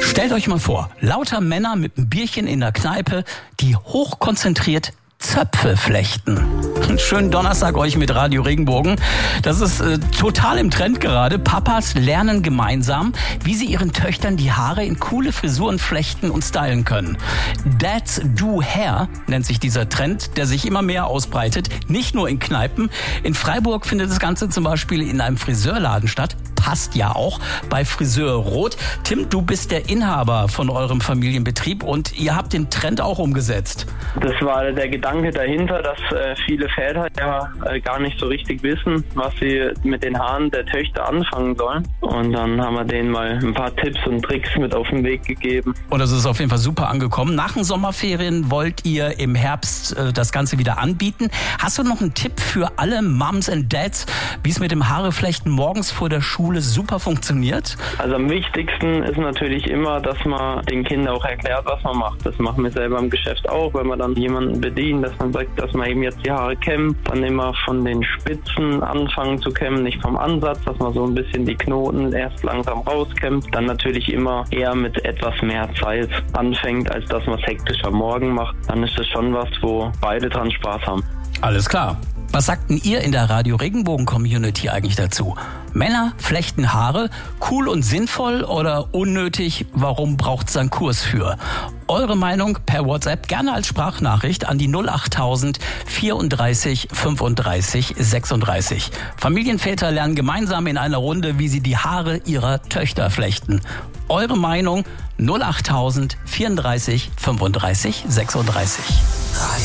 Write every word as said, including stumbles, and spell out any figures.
Stellt euch mal vor, lauter Männer mit einem Bierchen in der Kneipe, die hochkonzentriert Zöpfe flechten. Einen schönen Donnerstag euch mit Radio Regenbogen. Das ist äh, total im Trend gerade. Papas lernen gemeinsam, wie sie ihren Töchtern die Haare in coole Frisuren flechten und stylen können. Dads Do Hair nennt sich dieser Trend, der sich immer mehr ausbreitet. Nicht nur in Kneipen. In Freiburg findet das Ganze zum Beispiel in einem Friseurladen statt. Passt ja auch bei Friseur Rot. Tim, du bist der Inhaber von eurem Familienbetrieb und ihr habt den Trend auch umgesetzt. Das war der Gedanke dahinter, dass äh, viele Väter ja äh, gar nicht so richtig wissen, was sie mit den Haaren der Töchter anfangen sollen. Und dann haben wir denen mal ein paar Tipps und Tricks mit auf den Weg gegeben. Und das ist auf jeden Fall super angekommen. Nach den Sommerferien wollt ihr im Herbst äh, das Ganze wieder anbieten. Hast du noch einen Tipp für alle Mums and Dads, wie es mit dem Haareflechten morgens vor der Schule super funktioniert? Also am wichtigsten ist natürlich immer, dass man den Kindern auch erklärt, was man macht. Das machen wir selber im Geschäft auch, wenn wir dann jemanden bedienen, dass man sagt, dass man eben jetzt die Haare kämmt, dann immer von den Spitzen anfangen zu kämmen, nicht vom Ansatz, dass man so ein bisschen die Knoten erst langsam rauskämmt, dann natürlich immer eher mit etwas mehr Zeit anfängt, als dass man es hektisch am Morgen macht. Dann ist das schon was, wo beide dran Spaß haben. Alles klar. Was sagt denn ihr in der Radio Regenbogen Community eigentlich dazu? Männer flechten Haare, cool und sinnvoll oder unnötig? Warum braucht es einen Kurs für? Eure Meinung per WhatsApp gerne als Sprachnachricht an die null achttausend vierunddreißig fünfunddreißig sechsunddreißig. Familienväter lernen gemeinsam in einer Runde, wie sie die Haare ihrer Töchter flechten. Eure Meinung null achttausend vierunddreißig fünfunddreißig sechsunddreißig.